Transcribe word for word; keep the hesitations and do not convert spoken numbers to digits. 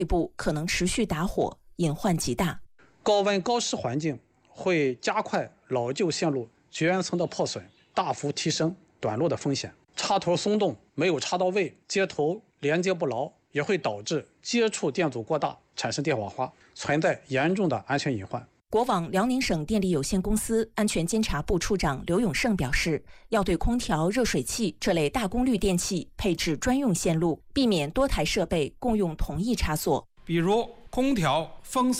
内部可能持续打火，隐患极大。 高温高湿环境会加快老旧线路绝缘层的破损，大幅提升短路的风险。插头松动没有插到位，接头连接不牢，也会导致接触电阻过大，产生电火花，存在严重的安全隐患。 国网辽宁省电力有限公司安全监察部处长刘永胜表示，要对空调、热水器这类大功率电器配置专用线路，避免多台设备共用同一插座。 比如空调、风扇